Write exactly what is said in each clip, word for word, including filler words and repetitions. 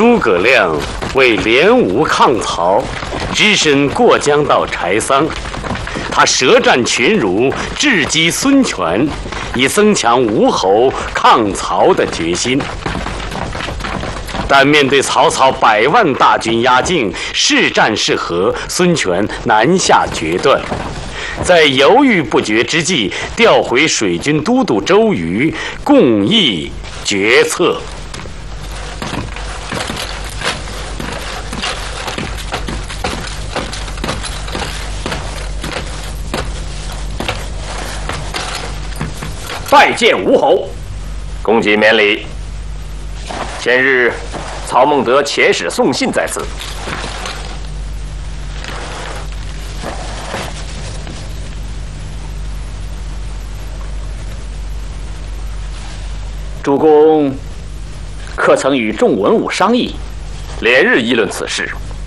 诸葛亮为联吴抗曹，只身过江到柴桑。他舌战群儒，智击孙权，以增强吴侯抗曹的决心。但面对曹操百万大军压境，是战是和，孙权难下决断。在犹豫不决之际，调回水军都督周瑜，共议决策。 拜见吴侯，公瑾免礼。前日，曹孟德遣使送信在此。 主公，可曾与众文武商议？ 连日议论此事，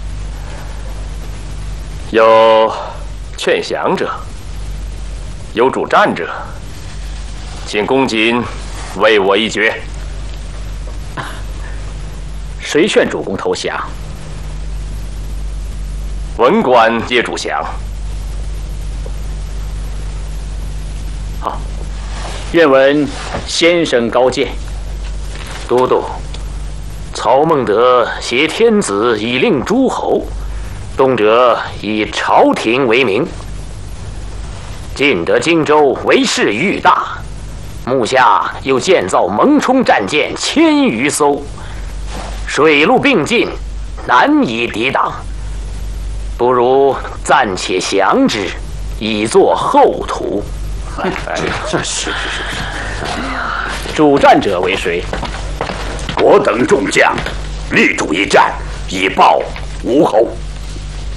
有劝降者，有主战者，请公瑾为我一决。 谁劝主公投降？ 文官皆主降。 好，愿闻先生高见。 都督，曹孟德挟天子以令诸侯，动辄以朝廷为名，进得荆州为势愈大，目下又建造蒙冲战舰千余艘，水陆并进，难以抵挡。不如暂且降之，以作后图。 哎，这是主战者为谁？ 我等众将力主一战，以报吴侯。